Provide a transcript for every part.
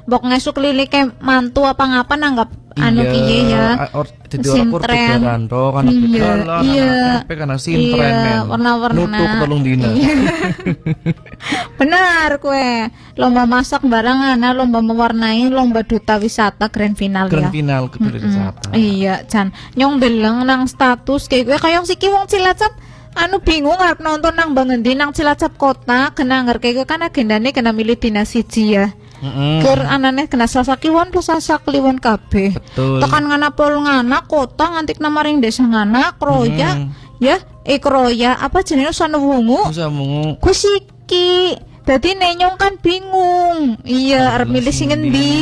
mbok ngesuk lilike mantu apa ngapa nanggap anu piye ya. Jadi orang kurang kan iya. Karena sintren iya, warna-warna. Nutuk tolong dina. Benar kue. Lomba masak barengan, lomba mewarnai, lomba duta wisata grand final ya. Grand final ke wisata. Iya, Chan. Nyong bilang nang status kayak gue kayong siki wong Cilacap anu bingung arep nonton nang bangendi nang Cilacap kota kena ngerti kayak kan agendane kena milih dinas siji ya. Ker anane kena Selasa Kliwon plus Selasa Kliwon kabeh. Tekan ngana pol ngana kota ngantik namaring desa ngana kroya ya kroya apa jenenge Sanwungu. Sanwungu. Ku siki. Dadi nenyong kan bingung. Iya arep milih sing endi.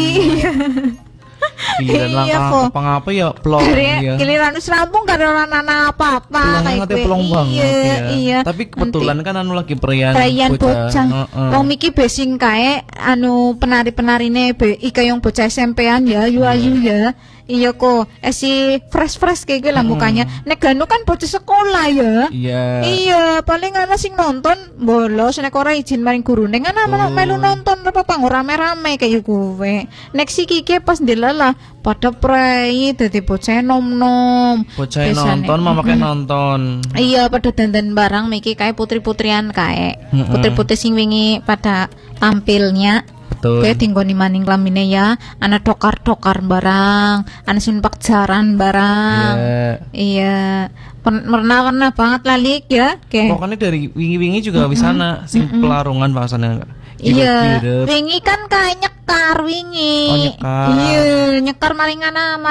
Iya kok. Apa ya plong ya. Giliran wis rampung karo ana apa-apa kayak plong banget ya. Tapi kebetulan kan anu lagi perayaan bocah. Wong miki besing kae anu penari-penarine kayong bocah SMP-an ya, ayu-ayu ya. Iya kok, si fresh kayak gue lah mukanya. Nek ganu kan bocah sekolah ya. Iya, paling ana sing nonton bolos nek ora izin maring gurune kan ana melu nonton apa rame-rame kayak gue. Nek si Kiki pas ndelala pada prei dadi bocah nom-nom. Bocah nonton, mamake nonton. Iya, pada dandan barang miki kae putri-putrian kae. Putri-putri sing wingi pada tampilnya. Kayak tinggoni maning lamine ya, ana dokar-dokar barang, ana sunpak jaran barang. Iya. Warna-warna banget lalik ya. Pokoknya dari wingi-wingi juga wisana sing pelarungan bahasanya. Iya. Wingi kan kayak nyekar wingi. Oh, nyekar. Iya, nyekar maring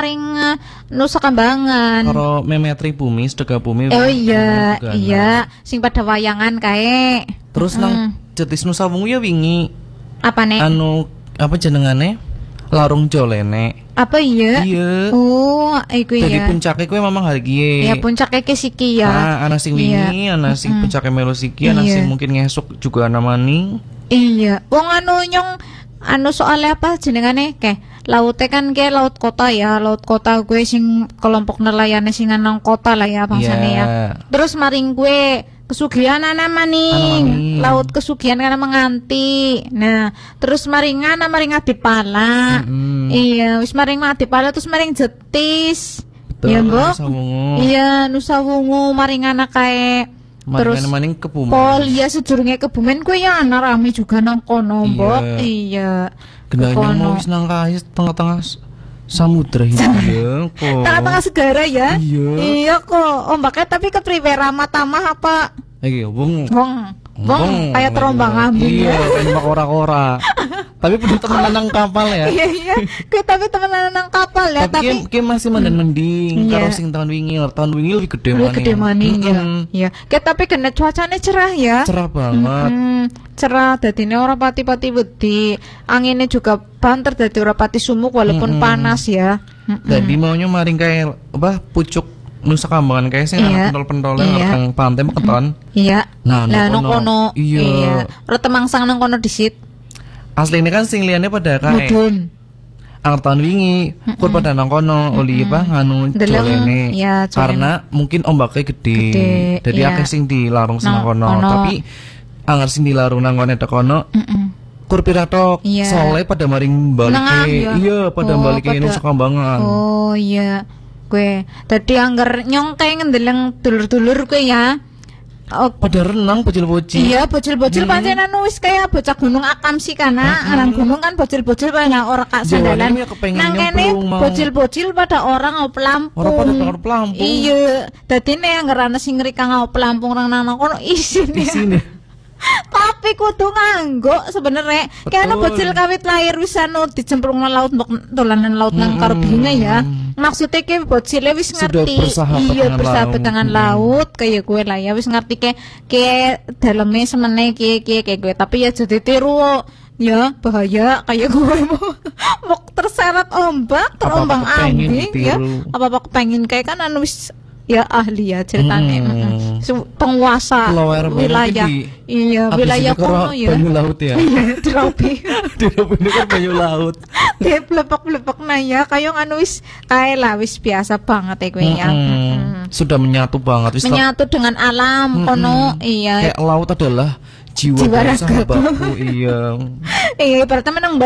Nusa Kambangan. Karo memetri bumi, sedekah bumi. Oh iya, iya, sing pada wayangan kae. Terus nang Jetis Nusa Wungu ya wingi. Apa nek? Anu apa jenengane? Larung Jolene. Apa iya? Iya. Oh, iku ya. Jadi puncaknya kowe memang hari iki. Ya puncaknya ke siki ya. Ana sing wingi, ana sing puncaknya melu siki, ana sing mungkin ngesuk juga ana maning. Iya. Wong anu nyong anu soalnya apa jenengane ke laute kan ke laut kota ya, laut kota gue sing kelompok nelayane sing nang kota lah ya bangsane ya. Terus maring gue kesugihan ana maning, laut kesugihan karena menganti. Nah, terus maringan maring Adipala. Iya, wis maring Adipala terus maring Jetis. Ya, Mbok. Iya, Nusa Wungu maringan kae. Terus maning Kebumen. Pol ya sejurunge Kebumen kuwi ya ana rame juga nang kono, Mbok. Iya. Gendane mau wis nang kae tengah-tengah samudra ya kok. Tengah-tengah segara ya. Iya kok. Ombaknya tapi kepriwe ramah-tamah apa? Iki wong kayak terombang ambing. Iya, kayak ora-ora. Tapi punya temenan nang kapal ya. Iya. Tapi temenan nang kapal ya, tapi masih mending karo sing tahun wingi lebih gede maning. Gede maning ya. Iya. Tapi kena cuacanya cerah ya. Cerah banget. Cerah dadine ora pati-pati wedi. Anginnya juga banter dadi ora pati sumuk walaupun panas ya. Jadi maunya maring kayak apa pucuk Nusa Kambangan kayak sih pentol-pentolnya nang pantai keton. Iya. Nah, nang kono. Iya. Ora temangsang nang kono disit. Asli ini kan sing liyane pada kae. Tahun wingi kur pada nang kono oli apa nganu jolene. Karena mungkin ombaknya gede. Jadi akeh sing dilarung nang kono. Tapi anggar sing dilarung nang kono kur piratok sole pada maring balike. Iya, pada balike Nusa Kambangan. Oh iya. Gue tadi anggar nyong kayak ngendeleng dulur-dulur gue ya. Pada renang bocil-bocil. Iya, bocil-bocil pancen anu wis kayak bocah gunung Akam sih karena anak gunung kan bocil-bocil pada orang kak sandalan. Nang kene bocil-bocil pada orang ngau pelampung. Orang pada ngau pelampung. Iya, dadi nek anggar ana sing ngrika ngau pelampung nang kono isine. Tapi kudu nganggo sebenarnya karena bocil kawit lahir wis anu dicemplung nang laut mbok dolanan laut nang karo binge ya. Maksudnya ke bocile wis ngerti bersahabat dengan laut kayak gue lah ya wis ngerti ke dalamnya semene kayak gue tapi ya jadi tiru ya bahaya kayak gue mau terseret ombak terombang ambing ya apa kepengen kayak kan anu wis ya ahli ya ceritanya penguasa wilayah wilayah kono ya banyu laut ya dirapi kan banyu laut dia blepek nah ya kayak anu wis kae lah wis biasa banget ya gue ya sudah menyatu banget menyatu dengan alam kono iya kayak laut adalah jiwa ragaku iya berarti menang